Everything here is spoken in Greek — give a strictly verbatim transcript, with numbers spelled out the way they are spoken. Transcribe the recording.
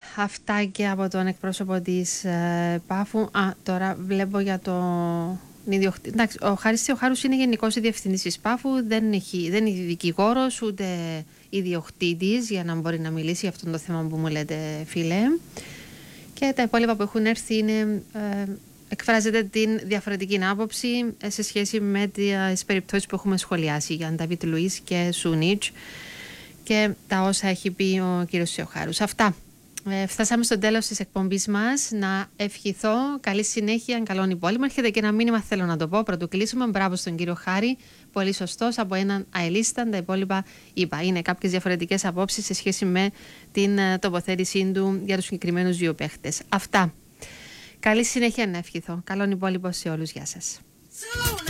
αυτά και από τον εκπρόσωπο της ε, Πάφου. Α, τώρα βλέπω για το... Εντάξει, ο Χάρης Θεοχάρους είναι γενικός διευθυντής της Πάφου, δεν, έχει, δεν είναι δικηγόρος ούτε ιδιοκτήτης για να μπορεί να μιλήσει για αυτό το θέμα που μου λέτε, φίλε. Και τα υπόλοιπα που έχουν έρθει είναι... Ε, εκφράζεται την διαφορετική άποψη σε σχέση με τις περιπτώσεις που έχουμε σχολιάσει για Νταβίτ Λουίς και Σούνιτς και τα όσα έχει πει ο κύριος Θεοχάρους. Αυτά. Ε, φτάσαμε στο τέλος της εκπομπής μας. Να ευχηθώ καλή συνέχεια, καλόν υπόλοιπο. Έρχεται και ένα μήνυμα, θέλω να το πω, πρωτού κλείσουμε. Μπράβο στον κύριο Χάρη. Πολύ σωστός από έναν αελίσταν. Τα υπόλοιπα είπα. Είναι κάποιες διαφορετικές απόψεις σε σχέση με την τοποθέτησή του για τους συγκεκριμένους δύο παίχτες. Αυτά. Καλή συνέχεια να ευχηθώ. Καλόν υπόλοιπο σε όλους. Γεια σας.